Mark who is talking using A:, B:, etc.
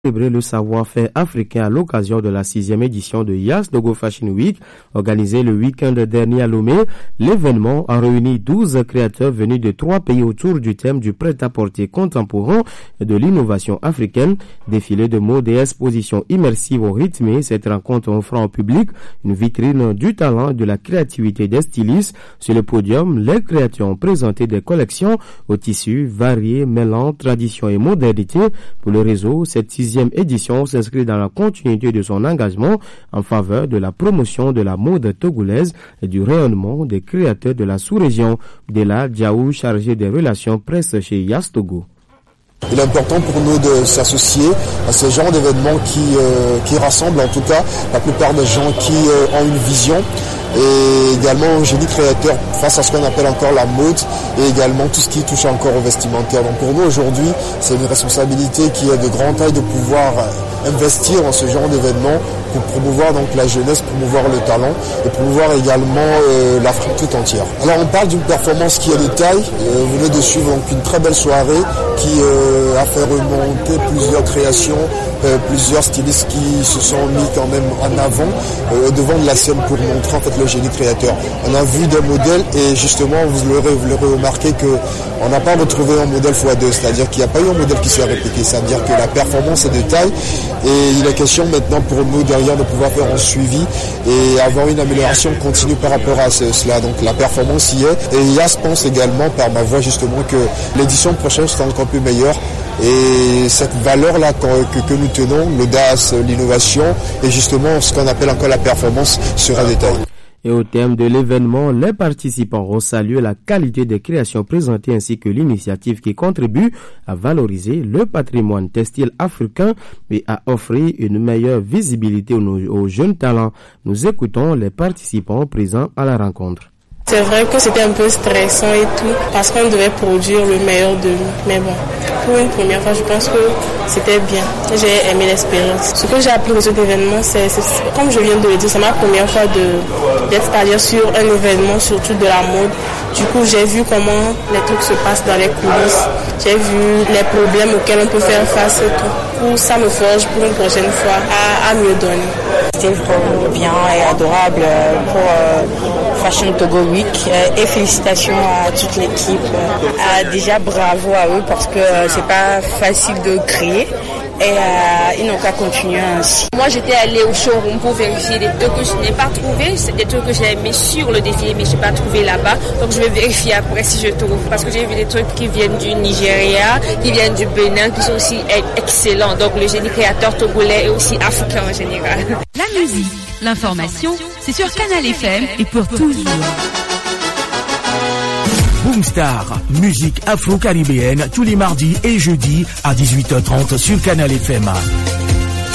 A: célébrer le savoir-faire africain à l'occasion de la 6e édition de Yastogo Fashion Week, organisée le week-end dernier à Lomé. L'événement a réuni 12 créateurs venus de 3 pays autour du thème du prêt-à-porter contemporain et de l'innovation africaine. Défilé de mode et exposition immersive au rythme, cette rencontre offrant au public une vitrine du talent et de la créativité des stylistes. Sur le podium, les créateurs ont présenté des collections aux tissus variés mêlant tradition et modernité. Pour le réseau, cette 6e édition s'inscrit dans la continuité de son engagement en faveur de la promotion de la mode togolaise et du rayonnement des créateurs de la sous-région. Dela Diaou, chargé des relations presse chez Yastogo.
B: Il est important pour nous de s'associer à ce genre d'événements qui rassemblent en tout cas la plupart des gens qui ont une vision et également un génie créateur face à ce qu'on appelle encore la mode et également tout ce qui touche encore au vestimentaire. Donc pour nous aujourd'hui, c'est une responsabilité qui est de grande taille de pouvoir investir dans ce genre d'événements pour promouvoir donc la jeunesse, promouvoir le talent et promouvoir également l'Afrique tout entière. Alors on parle d'une performance qui est de taille. Vous venez de suivre donc une très belle soirée qui a fait remonter plusieurs créations, plusieurs stylistes qui se sont mis quand même en avant devant de la scène pour montrer en fait le génie créateur. On a vu des modèles et justement vous l'aurez remarqué que on n'a pas retrouvé un modèle x2, c'est-à-dire qu'il n'y a pas eu un modèle qui s'est répliqué, c'est-à-dire que la performance est de taille et il est question maintenant pour nous derrière de pouvoir faire un suivi et avoir une amélioration continue par rapport à cela. Donc la performance y est et Yas pense également par ma voix justement que l'édition prochaine sera encore plus meilleure. Et cette valeur-là que nous tenons, l'audace, l'innovation et justement ce qu'on appelle encore la performance sera détaillée.
A: Et au terme de l'événement, les participants ont salué la qualité des créations présentées ainsi que l'initiative qui contribue à valoriser le patrimoine textile africain et à offrir une meilleure visibilité aux jeunes talents. Nous écoutons les participants présents à la rencontre.
C: C'est vrai que c'était un peu stressant et tout, parce qu'on devait produire le meilleur de nous. Mais bon, pour une première fois, je pense que c'était bien. J'ai aimé l'expérience. Ce que j'ai appris de cet événement, c'est comme je viens de le dire, c'est ma première fois d'être allée sur un événement, surtout de la mode. Du coup, j'ai vu comment les trucs se passent dans les coulisses. J'ai vu les problèmes auxquels on peut faire face et tout. Ça me forge pour une prochaine fois à mieux donner.
D: C'était vraiment bien et adorable pour Fashion Togo Week et félicitations à toute l'équipe. Déjà bravo à eux parce que c'est pas facile de créer. Et ils n'ont qu'à continuer ainsi.
E: Moi, j'étais allée au showroom pour vérifier des trucs que je n'ai pas trouvés. C'est des trucs que j'ai aimés sur le défilé, mais je n'ai pas trouvé là-bas. Donc, je vais vérifier après si je trouve. Parce que j'ai vu des trucs qui viennent du Nigeria, qui viennent du Bénin, qui sont aussi excellents. Donc, le génie créateur togolais est aussi africain en général.
F: La musique, l'information, c'est sur Canal FM et pour toujours.
G: Boomstar, musique afro-caribéenne tous les mardis et jeudis à 18h30 sur Canal FM.